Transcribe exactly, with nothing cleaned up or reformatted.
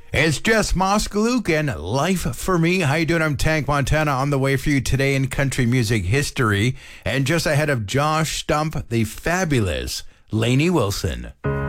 It's Jess Moskaluk and Life for Me. How you doing? I'm Tank Montana on the way for you today in country music history. And just ahead of Josh Stump, the fabulous Lainey Wilson.